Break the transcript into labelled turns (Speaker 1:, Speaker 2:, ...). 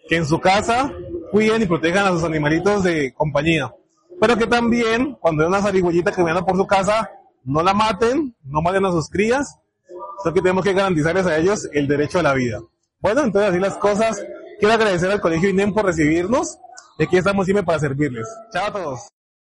Speaker 1: que en su casa cuiden y protejan a sus animalitos de compañía. Pero que también, cuando hay una zarigüeyita caminando por su casa, no la maten, no maten a sus crías, sino que tenemos que garantizarles a ellos el derecho a la vida. Bueno, entonces así las cosas. Quiero agradecer al Colegio INEM por recibirnos y aquí estamos siempre para servirles. Chao a todos.